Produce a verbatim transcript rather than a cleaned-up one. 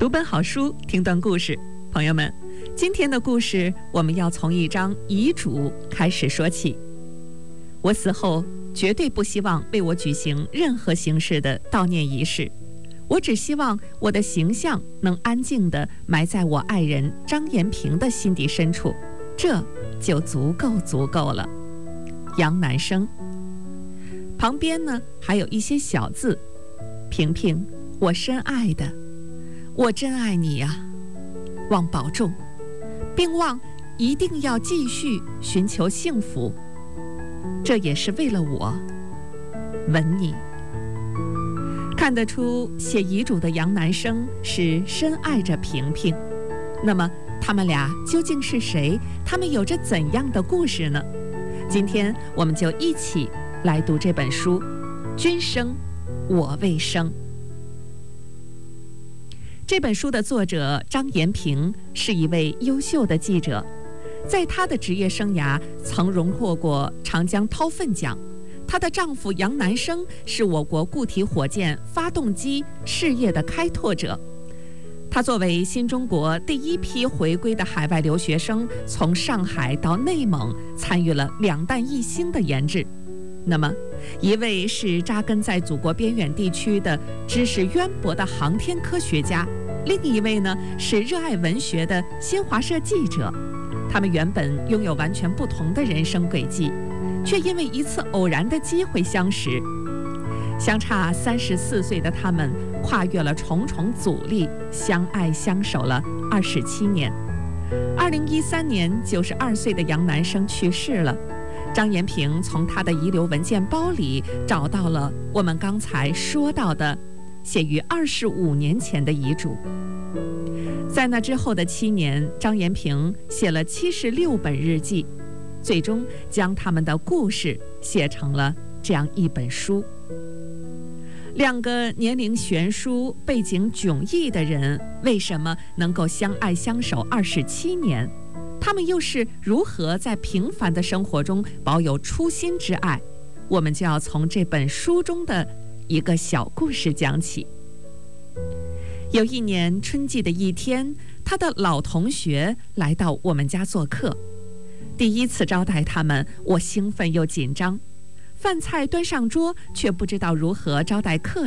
读本好书，听段故事。朋友们，今天的故事我们要从一张遗嘱开始说起。我死后绝对不希望为我举行任何形式的悼念仪式，我只希望我的形象能安静地埋在我爱人张延平的心底深处，这就足够足够了。杨南生。旁边呢还有一些小字：平平，我深爱的，我真爱你呀、啊，望保重，并望一定要继续寻求幸福，这也是为了我，吻你。看得出写遗嘱的杨南生是深爱着平平，那么他们俩究竟是谁？他们有着怎样的故事呢？今天我们就一起来读这本书《君生我未生》。这本书的作者张延平是一位优秀的记者，在她的职业生涯曾荣获过长江韬奋奖。她的丈夫杨南生是我国固体火箭发动机事业的开拓者。他作为新中国第一批回归的海外留学生，从上海到内蒙参与了两弹一星的研制。那么，一位是扎根在祖国边远地区的知识渊博的航天科学家，另一位呢是热爱文学的新华社记者。他们原本拥有完全不同的人生轨迹，却因为一次偶然的机会相识。相差三十四岁的他们跨越了重重阻力，相爱相守了二十七年。二零一三年，九十二岁的杨南生去世了。张延平从他的遗留文件包里找到了我们刚才说到的写于二十五年前的遗嘱。在那之后的七年，张延平写了七十六本日记，最终将他们的故事写成了这样一本书。两个年龄悬殊、背景迥异的人，为什么能够相爱相守二十七年？他们又是如何在平凡的生活中保有初心之爱？我们就要从这本书中的一个小故事讲起。有一年春季的一天，他的老同学来到我们家做客。第一次招待他们，我兴奋又紧张。饭菜端上桌，却不知道如何招待客人。